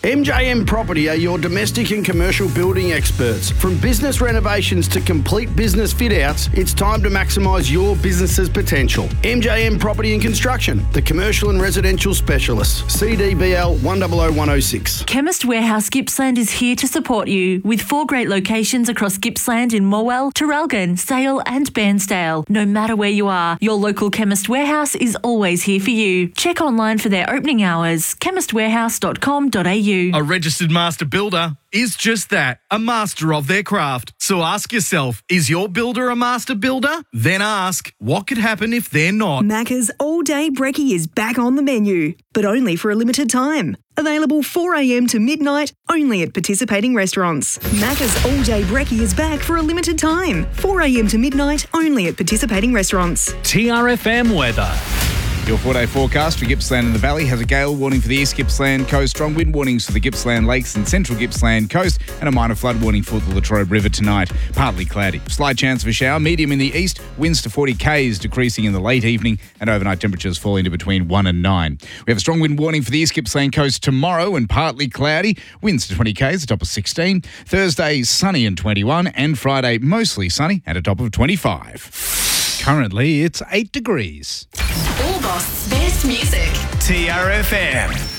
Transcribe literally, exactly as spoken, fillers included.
M J M Property are your domestic and commercial building experts. From business renovations to complete business fit-outs, it's time to maximise your business's potential. M J M Property and Construction, the commercial and residential specialists. C D B L one zero zero one zero six. Chemist Warehouse Gippsland is here to support you with four great locations across Gippsland in Morwell, Traralgon, Sale and Bairnsdale. No matter where you are, your local Chemist Warehouse is always here for you. Check online for their opening hours, chemist warehouse dot com dot a u. A registered master builder is just that, a master of their craft. So ask yourself, is your builder a master builder? Then ask, what could happen if they're not? Macca's All Day Brekkie is back on the menu, but only for a limited time. Available four a m to midnight, only at participating restaurants. Macca's All Day Brekkie is back for a limited time. four a m to midnight, only at participating restaurants. T R F M weather. Your four-day forecast for Gippsland and the Valley has a gale warning for the East Gippsland coast, strong wind warnings for the Gippsland Lakes and Central Gippsland coast, and a minor flood warning for the Latrobe River tonight. Partly cloudy. Slight chance of a shower, medium in the east, winds to forty k's, decreasing in the late evening, and overnight temperatures falling to between one and nine. We have a strong wind warning for the East Gippsland coast tomorrow and partly cloudy, winds to twenty k's, a top of sixteen. Thursday, sunny and twenty-one, and Friday, mostly sunny at a top of twenty-five. Currently, it's eight degrees. All Boss Best Music. T R F M.